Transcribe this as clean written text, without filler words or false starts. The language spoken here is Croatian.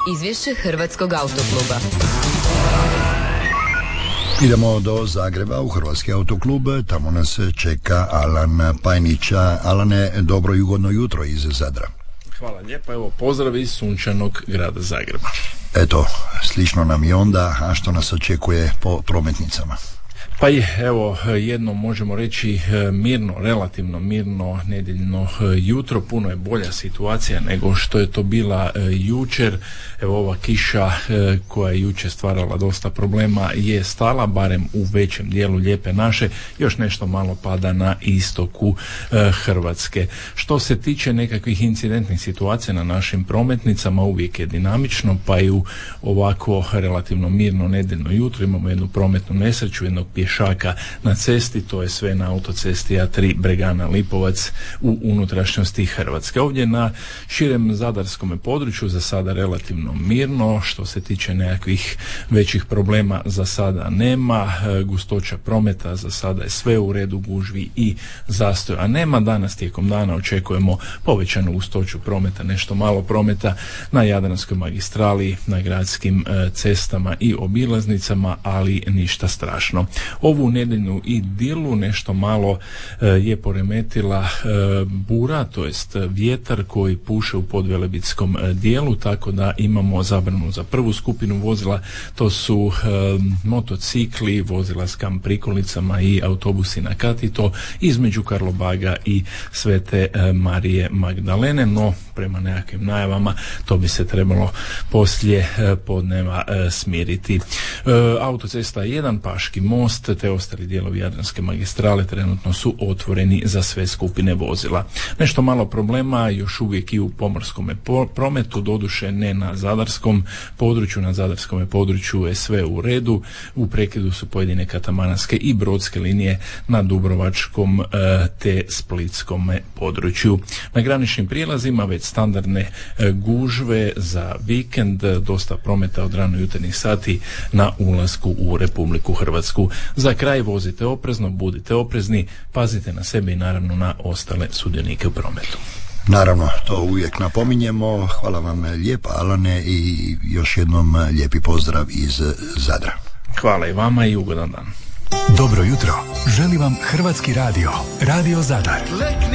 Izvješće Hrvatskog autokluba. Idemo do Zagreba u Hrvatski autoklub, tamo nas čeka Alan Pajnića. Alane, dobro i ugodno jutro iz Zadra. Hvala lijepa, evo pozdrav iz sunčanog grada Zagreba. Eto, slično nam i onda, a što nas očekuje po prometnicama? Pa je, evo, jedno možemo reći mirno, relativno mirno nedjeljno jutro, puno je bolja situacija nego što je to bila jučer. Evo, ova kiša koja je jučer stvarala dosta problema je stala, barem u većem dijelu Lijepe naše, još nešto malo pada na istoku Hrvatske. Što se tiče nekakvih incidentnih situacija na našim prometnicama, uvijek je dinamično, pa i u ovako relativno mirno nedjeljno jutro imamo jednu prometnu nesreću, jednog pješaka na cesti, to je sve na autocesti A3 Bregana Lipovac u unutrašnjosti Hrvatske. Ovdje na širem zadarskom području za sada relativno mirno, što se tiče nekakvih većih problema za sada nema, gustoća prometa za sada je sve u redu, gužvi i zastoja nema. Danas tijekom dana očekujemo povećanu gustoću prometa, nešto malo prometa na Jadranskoj magistrali, na gradskim cestama i obilaznicama, ali ništa strašno. Ovu nedjeljnu idilu nešto malo je poremetila bura, to jest vjetar koji puše u podvelebitskom dijelu, tako da imamo zabranu za prvu skupinu vozila, to su motocikli, vozila s kamp prikolicama i autobusi na Katito između Karlobaga i Svete Marije Magdalene, no prema nekakvim najavama to bi se trebalo poslije podneva smiriti. Autocesta 1, Paški most te ostali dijelovi Jadranske magistrale trenutno su otvoreni za sve skupine vozila. Nešto malo problema još uvijek i u pomorskom prometu, doduše ne na zadarskom području. Na zadarskom području je sve u redu, u prekidu su pojedine katamanske i brodske linije na dubrovačkom te splitskom području. Na graničnim prijelazima već standardne gužve za vikend, dosta prometa od rano jutarnjih sati na ulasku u Republiku Hrvatsku. Za kraj vozite oprezno, budite oprezni, pazite na sebe i naravno na ostale sudionike u prometu. Naravno, to uvijek napominjemo. Hvala vam lijepa, Alane, i još jednom lijepi pozdrav iz Zadra. Hvala i vama i ugodan dan. Dobro jutro, želi vam Hrvatski radio, Radio Zadar.